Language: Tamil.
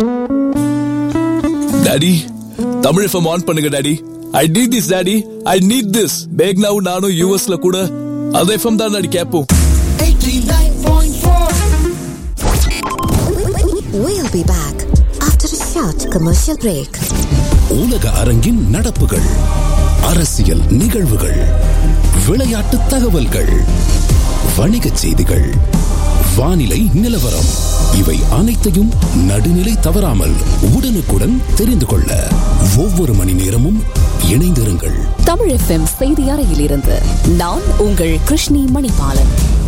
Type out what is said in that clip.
டாடி தமிழ் எஃப்எம் ஆன் பண்ணுங்க daddy. I need this daddy. I need this. பேக்னாவும் நானும் யுஎஸ்ல கூட அதே எஃப்எம் தான் டாடி கேட்போம். 89.4. We'll be back after a short commercial break. உலக அரங்கின் நடப்புகள், அரசியல் நிகழ்வுகள், விளையாட்டு தகவல்கள், வணிகச் செய்திகள், வானிலை நிலவரம், இவை அனைத்தையும் நடுநிலை தவறாமல் உடனுக்குடன் தெரிந்து கொள்ள ஒவ்வொரு மணி நேரமும் இணைந்திருங்கள். தமிழ் எஃப்எம் செய்தி அறையிலிருந்து நான் உங்கள் கிருஷ்ணி மணிபாலன்.